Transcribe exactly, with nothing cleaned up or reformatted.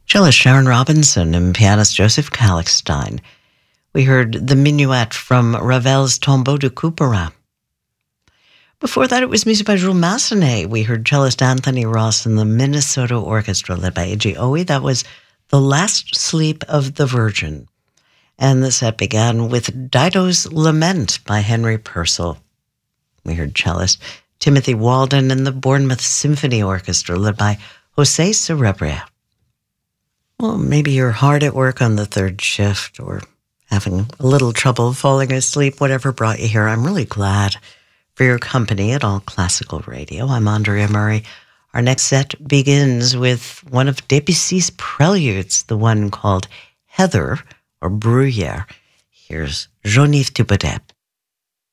Cellist Sharon Robinson and pianist Joseph Kalkstein. We heard the Minuet from Ravel's Tombeau de Couperin. Before that, it was music by Jules Massenet. We heard cellist Anthony Ross and the Minnesota Orchestra led by A J Owe. That was The Last Sleep of the Virgin. And the set began with Dido's Lament by Henry Purcell. We heard cellist Timothy Walden and the Bournemouth Symphony Orchestra led by Jose Cerebria. Well, maybe you're hard at work on the third shift or having a little trouble falling asleep, whatever brought you here. I'm really glad for your company at All Classical Radio. I'm Andrea Murray. Our next set begins with one of Debussy's preludes, the one called Heather or Bruyère. Here's Geneviève Thubaudet.